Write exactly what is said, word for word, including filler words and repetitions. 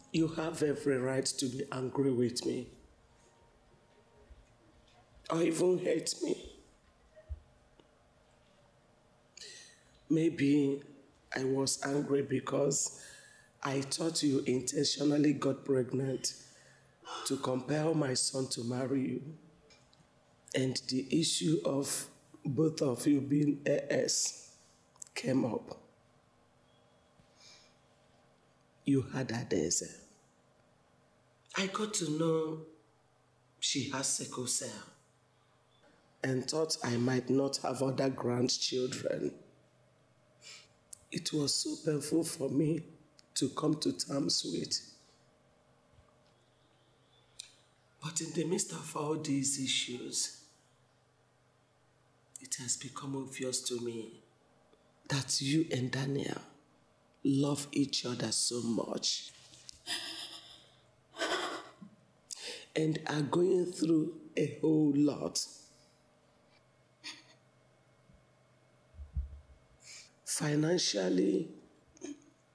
You have every right to be angry with me, or even hate me. Maybe I was angry because I thought you intentionally got pregnant to compel my son to marry you. And the issue of both of you being heirs came up. You had Adeze. I got to know she has sickle cell and thought I might not have other grandchildren. It was so painful for me to come to terms with. But in the midst of all these issues, it has become obvious to me that you and Daniel love each other so much and are going through a whole lot. Financially,